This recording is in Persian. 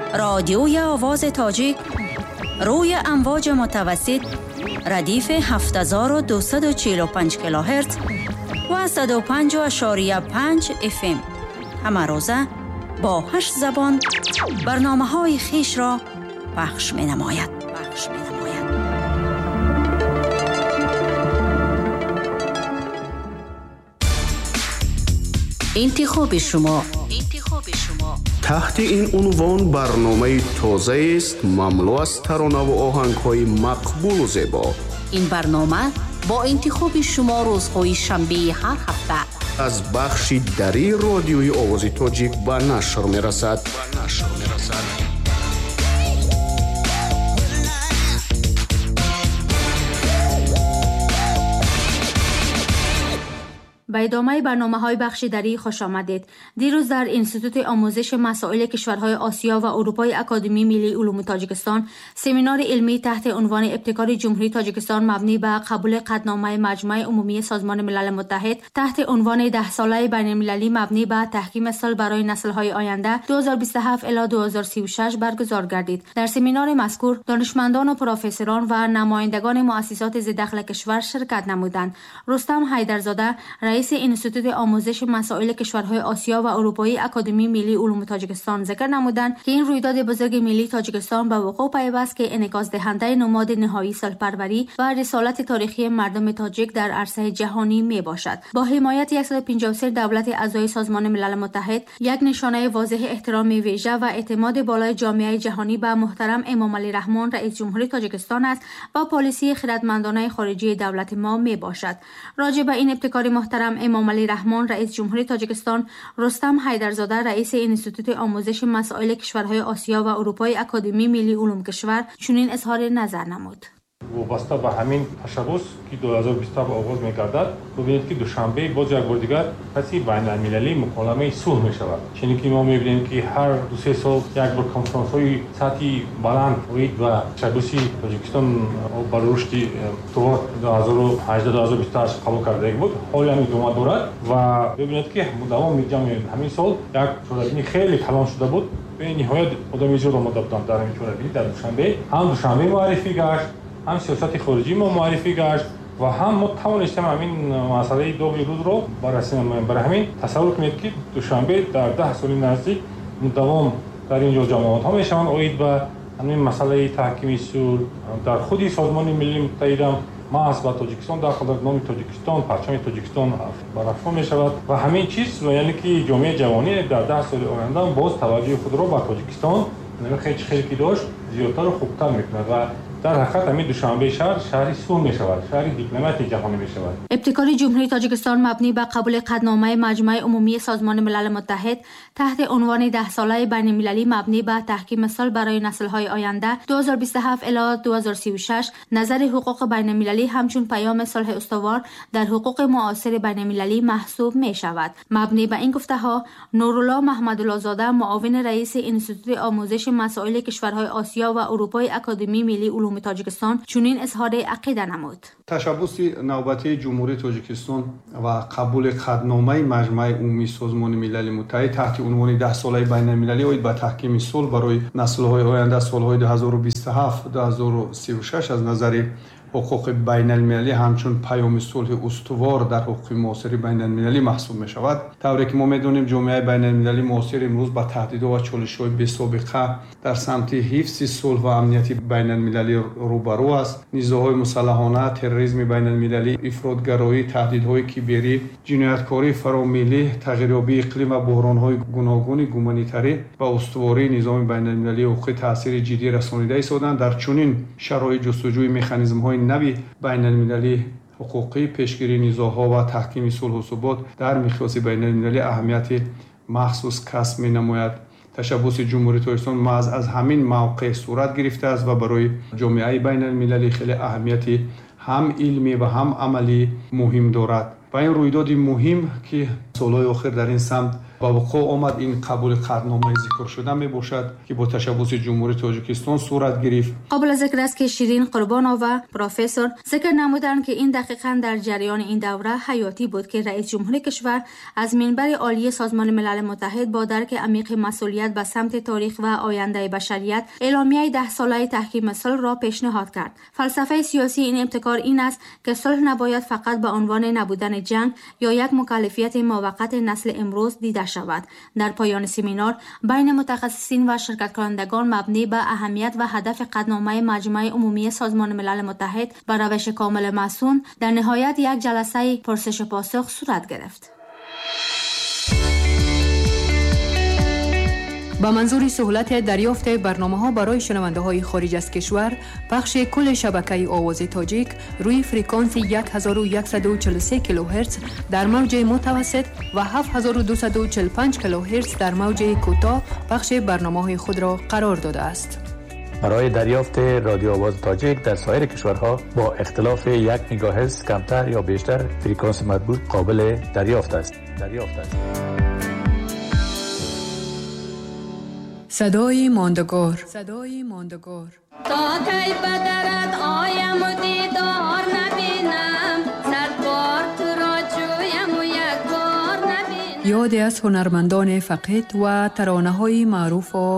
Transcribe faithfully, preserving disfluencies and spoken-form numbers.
رادیوی آواز تاجیک روی امواج متوسط ردیف هفت هزار و دویست و چهل و پنج کیلوهرتز و صد و پنج اشاری پنج اف ام همه روزه با هشت زبان برنامه های خیش را پخش می نماید. پخش می نماید. انتخاب شما انتخاب شما تحت این عنوان برنامه تازه است مملو از ترانه و آهنگ‌های مقبول و زیبا. این برنامه با انتخاب شما روزهای شنبه هر هفته از بخش دری رادیوی آواز تاجیک به نشر می‌رسد. به نشر می‌رسد. به ادامه برنامه‌های بخش دری خوش آمدید. دیروز در انستیتوت آموزش مسائل کشورهای آسیا و اروپای اکادمی ملی علوم تاجیکستان سمینار علمی تحت عنوان ابتکار جمهوری تاجیکستان مبنی بر قبول قطعنامه مجمع عمومی سازمان ملل متحد تحت عنوان ده ساله بین‌المللی مبنی بر تحکیم صلح برای نسل‌های آینده دو هزار و بیست و هفت الی دو هزار و سی و شش برگزار گردید. در سمینار مذکور دانشمندان و پروفسوران و نمایندگان مؤسسات ذی‌دخل کشور شرکت نمودند. رستم حیدرزاده رئیس انستیتوت آموزش مسائل کشورهای آسیا و اروپایی اکادمی ملی علوم تاجیکستان ذکر نمودند که این رویداد بزرگ ملی تاجیکستان به وقوع پیوست که انعکاس دهنده نماد نهایی صلح‌پروری و رسالت تاریخی مردم تاجیک در عرصه جهانی می باشد. با حمایت صد و پنجاه و سه دولت اعضای سازمان ملل متحد یک نشانه واضح احترام ویژه و اعتماد بالای جامعه جهانی به محترم امام علی رحمان رئیس جمهوری تاجیکستان است و پالیسی خردمندانه خارجی دولت ما می باشد. راجع به این ابتکار محترم امام علی رحمان رئیس جمهوری تاجیکستان رستم حیدرزاده رئیس انستیتوت آموزش مسائل کشورهای آسیا و اروپای اکادمی ملی علوم کشور چنین اظهار نظر نمود. وابسته به همین تشبس که دو هزار و بیست آغاز می‌گردد ببینید که دوشنبه باز یک بار دیگر پسی بین‌المللی مکالمه صلح می‌شود. چنین که ما می‌بینیم که هر دو سه سال یک بار کنفرانس‌های سطحی بلند روید و تشبس تاجیکستان برای رشد تو دو هزار و هجده دو هزار و بیست و هشت قبول کرده بود. حالا هم ادامه دارد و ببینید که مدام می‌جمع همین سال یک چوربینی خیلی کلان شده بود. به نهایت آدم زیاد آمده بودند در این چوربینی در دوشنبه هم دوشنبه معرفی گشت هم سیاست خارجی ما معرفی گشت و هم ما توانستیم همین مسئله دو روز رو بررسیم. برای همین تصور کنید که دوشنبه در ده سال نزدیک مدام در اینجا جماعت ها میشوند اوید به همین مسئله تحکیم صلح در خودی سازمان ملی متحد هم ما از با تاجیکستان داخل در نام تاجیکستان پرچم تاجیکستان برافروخته می شود و همین چیز و یعنی که جامعه جوانی در ده سال آینده باز توجه خود را به تاجیکستان خیلی خیلی داشت زیادتر و خوبتر میکند و در حقیقت همین دوشنبه شهر شهری صلح می شود، شهری دیپلماتی جهانی می شود. ابتکار جمهوری تاجیکستان مبنی بر قبول قطعنامه مجمع عمومی سازمان ملل متحد تحت عنوان ده ساله بین‌المللی مبنی بر تحکیم صلح برای نسل‌های آینده دو هزار و بیست و هفت الی دو هزار و سی و شش نظر حقوق بین‌المللی همچون پیام صلح استوار در حقوق معاصر بین‌المللی محسوب می شود. مبنی بر این گفته‌ها نورالله محمدالله زاده معاون رئیس انستیتوت آموزش مسائل کشورهای آسیا و اروپای اکادمی ملی علوم تاجیکستان چنین اظهار عقیده نمود. تشبس نوبتی جمهوری تاجیکستان و قبول قطعنامه مجمع عمومی سازمان ملل متحد تحت عنوان ده ساله بین‌المللی اوید به تحکیم صلح برای نسل‌های آینده سال‌های دو هزار و بیست و هفت دو هزار و سی و شش از نظر حقوق بین‌المللی همچون پیام صلح استوار در حقوق معاصر بین‌المللی محسوب می شود. طوری که ما می‌دانیم جامعه بین‌المللی معاصر امروز با تهدیدها و چالش‌های بی‌سابقه در سمت حفظ صلح و امنیت بین‌المللی روبرو است. نیزه‌های مسلحانه، تروریسم بین‌المللی، افراطگرایی، تهدیدهای کیبری، جنایتکاری فراملی، تغییریابی اقلیم و بحران‌های گوناگون گومانیتری و استواری نظام بین‌المللی حقوقی تاثیر جدی رسانیده ایستادند. در چنین شرایط جستجوی مکانیزم‌های نوی بین‌المللی حقوقی پیشگیری نیزاها و تحکیم صلح و ثبات در مقیاس بین‌المللی اهمیت مخصوص کسب می‌نماید. تشبس جمهوری تاجیکستان محض از همین موقع صورت گرفته است و برای جامعه بین‌المللی خیلی اهمیت هم علمی و هم عملی مهم دارد. و این رویداد مهم که سالهای آخر در این سمت با وقوع آمد این قبول قطعنامه ذکر شده می باشد که با تشبث جمهوری تاجیکستان صورت گرفت. قابل ذکر است که شیرین قربانو و پروفسور ذکر نمودند که این دقیقاً در جریان این دوره حیاتی بود که رئیس جمهور کشور از منبر عالی سازمان ملل متحد با درک عمیق مسئولیت به سمت تاریخ و آینده بشریت اعلامیه ده ساله تحکیم صلح را پیشنهاد کرد. فلسفه سیاسی این ابتکار این است که صلح نباید فقط به عنوان نبودن جنگ یا یک مکلفیت موقت نسل امروز دیده شود. در پایان سمینار بین متخصصین و شرکت کنندگان مبنی به اهمیت و هدف قطعنامه مجمع عمومی سازمان ملل متحد به روش کامل مصون در نهایت یک جلسه پرسش و پاسخ صورت گرفت. با منظور سهولت دریافت برنامه‌ها برای شنونده‌های خارج از کشور، پخش کل شبکه آواز تاجیک روی فرکانس صد و صد و چهل و سه کیلوهرتز در موج متوسط و هفت هزار و دویست و چهل و پنج کیلوهرتز در موج کوتاه پخش برنامه‌های خود را قرار داده است. برای دریافت رادیو آواز تاجیک در سایر کشورها با اختلاف یک مگاهرتز کمتر یا بیشتر فرکانس مربوط قابل دریافت است. دریافت است. صدای ماندگار صدای ماندگار تا کی بدرد آیم و دیدار نبینم صد بار تو را جویم و یک بار نبینم. یادی از هنرمندان فقید و ترانه‌های معروف و